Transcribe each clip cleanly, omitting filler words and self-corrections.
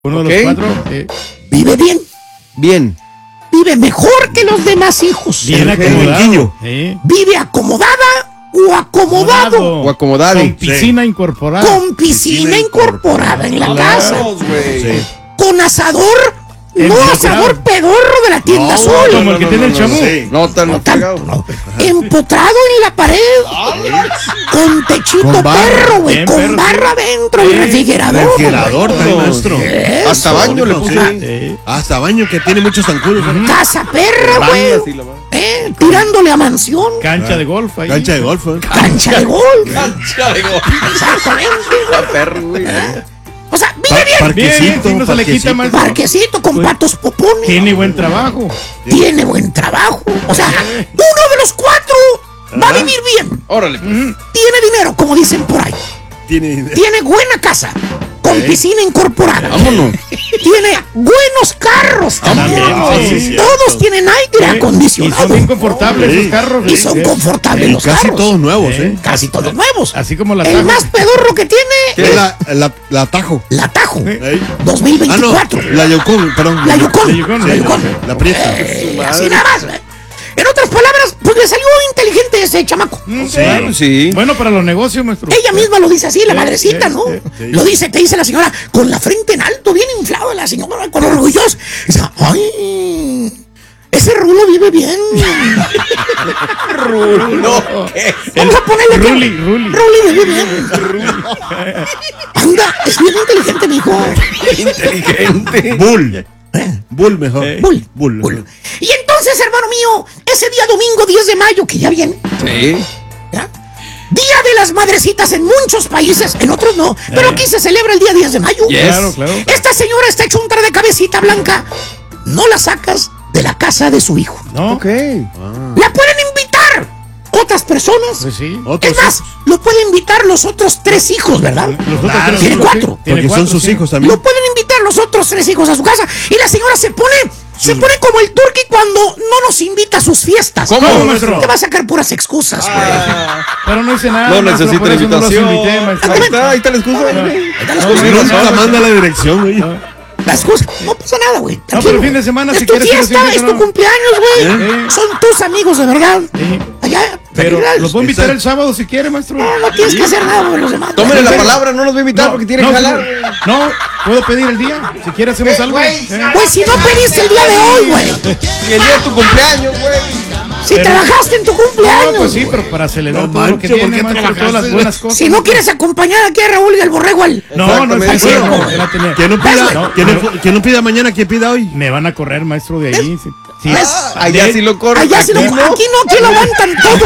Uno de los 4. Vive bien. Bien. Vive mejor que los demás hijos. Bien acomodado. Vive acomodada o acomodado. O acomodado. Con piscina incorporada. Con piscina incorporada en la casa. Sí. Con asador. No asador pedorro de la tienda azul. Como el que tiene el chamú. No tan Tanto, no. Empotrado en la pared. Con techito Con barra. perro, güey. Bien, Con perro, barra dentro y refrigerador. Refrigerador, güey. maestro. Eso, Hasta baño le puso. Hasta baño que tiene muchos zancudos. Casa perra, güey. Tirándole a mansión. Cancha de golf ahí. Cancha de golf. Cancha de golf. Cancha de golf. Exactamente. Perro, güey. O sea, vive bien. Parquecito. Bien, no se le quita, maestro. Parquecito con patos popones. Tiene buen trabajo. Tiene buen trabajo. O sea, uno de los 4 va a vivir bien. Órale, pues. Tiene dinero, como dicen por ahí. Tiene buena casa. Con piscina incorporada. Vámonos. Tiene buenos carros. Vámonos. Sí, Todos tienen aire Y acondicionado. son bien confortables esos carros. Y son confortables los Casi carros. todos nuevos, Casi todos nuevos. Así como la El Tajo. más pedorro que tiene Es es la Tajo. la Tajo. Ey. 2024. Ah, no, la Yukon, perdón. La Yukon. La Yukon. La Prieta. Así nada más. En otras palabras, pues le salió inteligente ese chamaco. Sí. Bueno, para los negocios, maestro. Ella misma lo dice así, la madrecita, ¿no? sí. Lo dice, te dice la señora, con la frente en alto, bien inflada la señora, con orgullosa. Dice, ay, ese Rulo vive bien. Rulo. Vamos a ponerle que Ruli. Ruli vive bien. Anda, es bien inteligente, mijo. Inteligente. Bull. Bull mejor. Bull. Bull. Y entonces, hermano mío, ese día domingo 10 de mayo, que ya viene, Sí. ¿ya? Día de las Madrecitas en muchos países, en otros no, pero aquí se celebra el día 10 de mayo. Yes. Claro. Esta señora está chuntra de cabecita blanca. No la sacas de la casa de su hijo. ¿No? Ok. La pueden invitar otras personas. Pues sí. Otros Es más, lo pueden invitar los otros 3 hijos, ¿verdad? Los otros Claro, tiene hijos, 4. sí. Tiene Porque son 4, sus sí. hijos también. Lo pueden invitar los otros 3 hijos a su casa. Y la señora se pone como el turqui cuando no nos invita a sus fiestas. ¿Cómo, maestro? Te va a sacar puras excusas, güey. Pero no hice nada. No maestro, necesita por eso no los invitación. invité, maestro. Ahí está la excusa. La manda la dirección, güey. La excusa. No pasa nada, güey. No, Tranquilo. pero fin de semana, es si tu quieres, fiesta, sí los es invito, tu ¿no? cumpleaños, güey. Son tus amigos de verdad. Allá. Pero tranquilidades. los puedo invitar el sábado si quiere, maestro. No tienes que hacer nada, güey, los demás. Tómele la palabra, no los voy a invitar porque tienen que jalar. No, puedo pedir el día. Si quiere, hacemos algo. Pues si no pediste el día de hoy, güey. Y el día de tu cumpleaños, güey. Si trabajaste en tu No, cumpleaños. pues sí, güey. pero para celebrar No todo lo que manches, ¿por tiene, qué maestro, trabajaste? todas las buenas cosas. Si no quieres acompañar aquí a Raúl y al borrego al. No, es Exactamente. que Al no, la tenía. Que no pida, No, que no pida mañana, que pida hoy. me van a correr, maestro, de ahí. Sí. Allá sí lo corre. Allá sí lo, aquí no, aquí lo aguantan todo.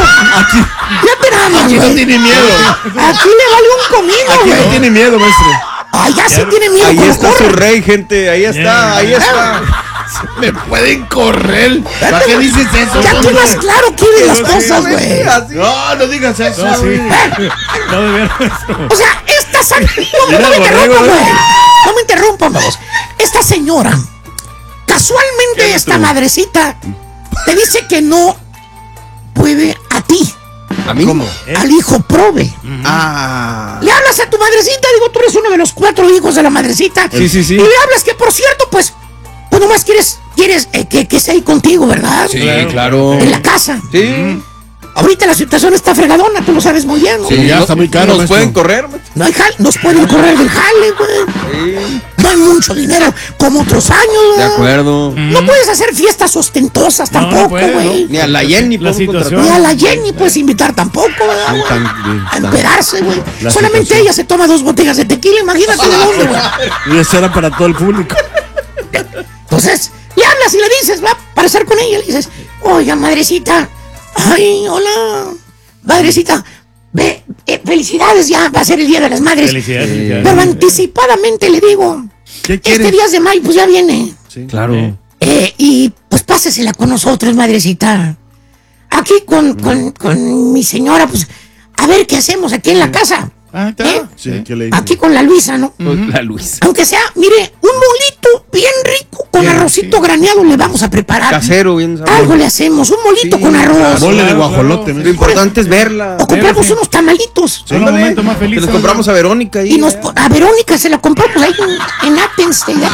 Ya te nada, Aquí no güey. tiene miedo. Aquí le vale un comino, Aquí no güey. tiene miedo, maestro. Allá sí tiene miedo. Ahí como está corre. su rey, gente. Ahí está, ahí está. Me pueden correr. ¿Para qué dices eso? Ya tú más claro quieren las cosas, güey. No digas eso. No, sí. güey. No, de veras, maestro. O sea, esta no Mira, me interrumpan, borrego, güey. No me interrumpan, vamos. Esta señora, casualmente esta madrecita, te dice que no puede a ti, ¿A mí? ¿Cómo? al hijo prove. Ah. Le hablas a tu madrecita, digo, tú eres uno de los 4 hijos de la madrecita. Sí. Y le hablas que, por cierto, pues nomás quieres que esté ahí contigo, ¿verdad? Sí, claro. En la casa. Sí. Ahorita la situación está fregadona, tú lo sabes muy bien, ¿no? Sí, ya está muy caro, Nos maestro. pueden correr, maestro. No hay nos pueden correr del jale, güey. Sí. No hay mucho dinero como otros años, De ¿no? acuerdo. No puedes hacer fiestas ostentosas No, no tampoco, puede, güey. Ni a la Jenny La podemos situación. Ni contratar. a la Jenny puedes invitar tampoco, ¿verdad, güey? A empedarse, güey. La Solamente situación. ella se toma 2 botellas de tequila, imagínate de dónde, güey. Y eso era para todo el público. Entonces, le hablas y le dices, va, para estar con ella, le dices, oiga, madrecita, ay, hola, madrecita, ve, felicidades, ya va a ser el Día de las Madres. Felicidades. Pero anticipadamente le digo, ¿Qué este quiere? 10 de mayo, pues ya viene. Claro. Y pues pásesela con nosotros, madrecita. Aquí con mi señora, pues, a ver qué hacemos aquí en la casa. Ah, está. ¿Eh? Sí, ¿qué le dice? Aquí con la Luisa, ¿no? La Luisa. Aunque sea, mire, un molito bien rico con Sí, arrocito sí. graneado le vamos vamos a preparar. Casero, bien sabroso. Algo le hacemos, un molito Sí, con arroz. claro. Mole de Claro, guajolote. Lo mira. importante es verla. O compramos Espérate. unos tamalitos. Son los momentos más Que felices. les compramos a Verónica ahí. Y a Verónica se la compramos ahí en Athens.